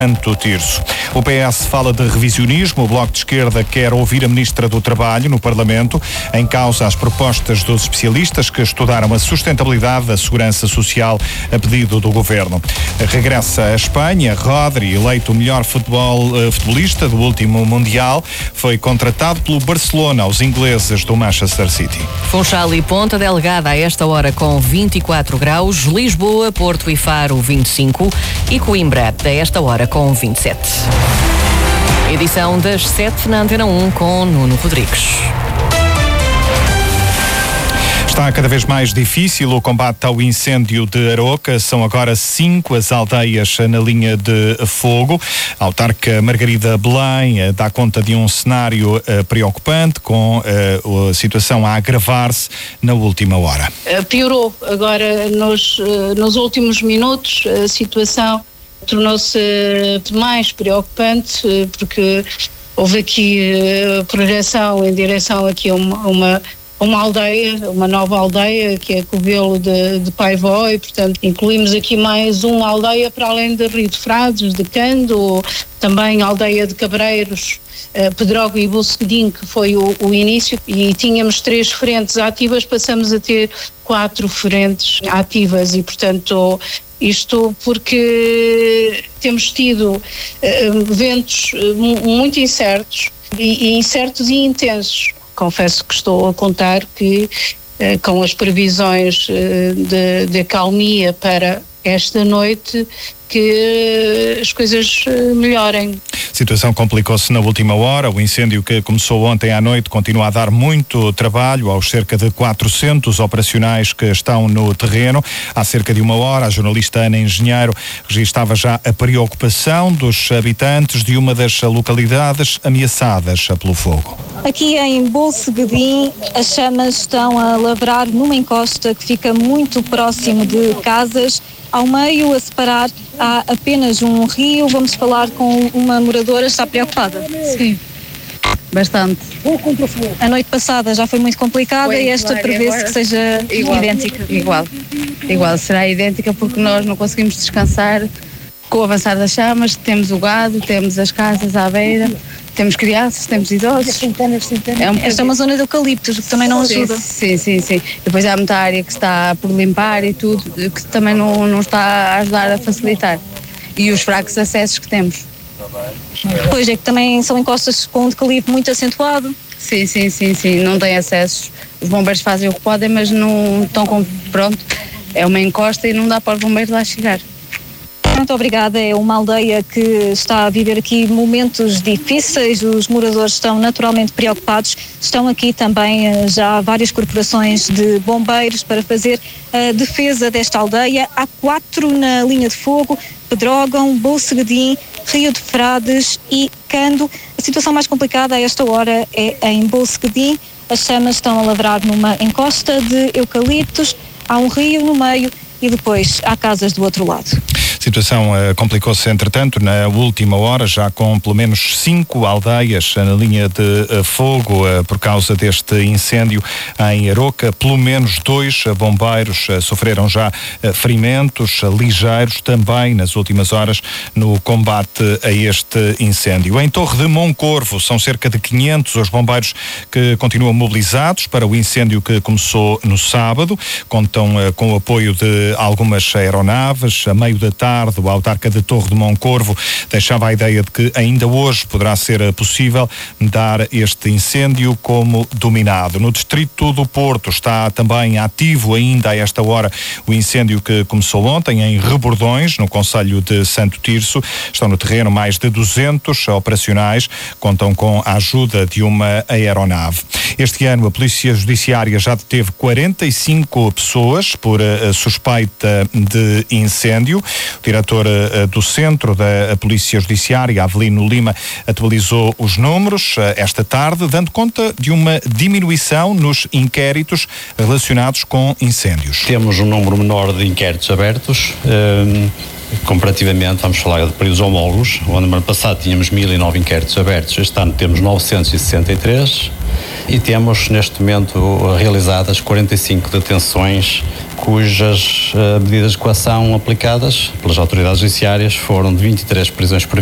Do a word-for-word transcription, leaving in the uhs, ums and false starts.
Santo Tirso. O P S fala de revisionismo. O Bloco de Esquerda quer ouvir a Ministra do Trabalho no Parlamento. Em causa as propostas dos especialistas que estudaram a sustentabilidade da segurança social a pedido do Governo. Regressa à Espanha. Rodri, eleito o melhor futebol, uh, futebolista do último Mundial, foi contratado pelo Barcelona aos ingleses do Manchester City. Funchal e Ponta Delgada a esta hora com vinte e quatro graus. Lisboa, Porto e Faro vinte e cinco e Coimbra a esta hora com vinte e sete. Edição das sete na Antena um com Nuno Rodrigues. Está cada vez mais difícil o combate ao incêndio de Aroca. São agora cinco as aldeias na linha de fogo. A autarca Margarida Belém dá conta de um cenário uh, preocupante, com uh, a situação a agravar-se na última hora. Uh, piorou agora nos, uh, nos últimos minutos. A situação tornou-se mais preocupante porque houve aqui uh, projeção em direção aqui a uma, uma, uma aldeia, uma nova aldeia, que é Covelo de, de Paivó, e portanto incluímos aqui mais uma aldeia para além de Rio de Frades, de Cando, também a aldeia de Cabreiros, uh, Pedrógão e Bolseguedim, que foi o, o início, e tínhamos três frentes ativas, passamos a ter quatro frentes ativas e portanto isto porque temos tido uh, ventos uh, muito incertos e, e incertos e intensos. Confesso que estou a contar que uh, com as previsões uh, de, de acalmia para esta noite que uh, as coisas uh, melhorem. A situação complicou-se na última hora. O incêndio que começou ontem à noite continua a dar muito trabalho aos cerca de quatrocentos operacionais que estão no terreno. Há cerca de uma hora, a jornalista Ana Engenheiro registava já a preocupação dos habitantes de uma das localidades ameaçadas pelo fogo. Aqui em Bolseguedim, as chamas estão a lavrar numa encosta que fica muito próximo de casas. Ao meio, a separar, há apenas um rio. Vamos falar com uma moradora. Está preocupada? Sim, bastante. A noite passada já foi muito complicada foi, e esta claro, prevê-se que seja igual, idêntica. Igual, igual, será idêntica porque nós não conseguimos descansar com o avançar das chamas. Temos o gado, temos as casas à beira, temos crianças, temos idosos. Centenas, centenas. É um... Esta é uma zona de eucaliptos, que também não ajuda. Sim, sim, sim. Depois há muita área que está por limpar e tudo, que também não, não está a ajudar a facilitar. E os fracos acessos que temos. Pois é que também são encostas com um declive muito acentuado. Sim, sim, sim, sim. Não têm acessos. Os bombeiros fazem o que podem, mas não estão com... Pronto, é uma encosta e não dá para os bombeiros lá chegar. Muito obrigada. É uma aldeia que está a viver aqui momentos difíceis. Os moradores estão naturalmente preocupados. Estão aqui também já várias corporações de bombeiros para fazer a defesa desta aldeia. Há quatro na linha de fogo: Pedrógão, Bolseguedim, Rio de Frades e Cando. A situação mais complicada a esta hora é em Bolseguedim. As chamas estão a lavrar numa encosta de eucaliptos. Há um rio no meio e depois há casas do outro lado. A situação uh, complicou-se, entretanto, na última hora, já com pelo menos cinco aldeias na linha de uh, fogo uh, por causa deste incêndio em Aroca. Pelo menos dois uh, bombeiros uh, sofreram já uh, ferimentos uh, ligeiros também nas últimas horas no combate a este incêndio. Em Torre de Moncorvo são cerca de quinhentos os bombeiros que continuam mobilizados para o incêndio que começou no sábado. Contam uh, com o apoio de algumas aeronaves. A meio da tarde, o autarca de Torre de Moncorvo deixava a ideia de que ainda hoje poderá ser possível dar este incêndio como dominado. No distrito do Porto está também ativo ainda a esta hora o incêndio que começou ontem em Rebordões, no concelho de Santo Tirso. Estão no terreno mais de duzentos operacionais, contam com a ajuda de uma aeronave. Este ano a Polícia Judiciária já deteve quarenta e cinco pessoas por uh, suspeita de incêndio. O diretor uh, do Centro da Polícia Judiciária, Avelino Lima, atualizou os números uh, esta tarde, dando conta de uma diminuição nos inquéritos relacionados com incêndios. Temos um número menor de inquéritos abertos, um, comparativamente, vamos falar de períodos homólogos, onde no ano passado tínhamos mil e nove inquéritos abertos, este ano temos novecentos e sessenta e três e temos neste momento realizadas quarenta e cinco detenções cujas uh, medidas de coação aplicadas pelas autoridades judiciárias foram de vinte e três prisões